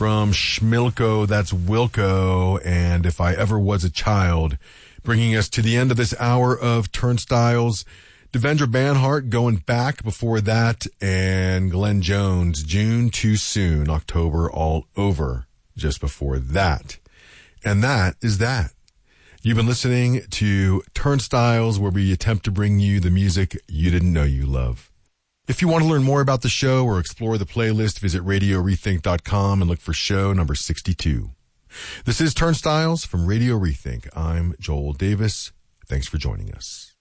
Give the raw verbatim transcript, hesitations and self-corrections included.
from Schmilko, that's Wilco, and If I Ever Was a Child, bringing us to the end of this hour of Turnstiles. Devendra Banhart going back before that, and Glenn Jones, June Too Soon, October All Over, just before that. And that is that. You've been listening to Turnstiles, where we attempt to bring you the music you didn't know you love. If you want to learn more about the show or explore the playlist, visit radio rethink dot com and look for show number sixty-two. This is Turnstiles from Radio Rethink. I'm Joel Davis. Thanks for joining us.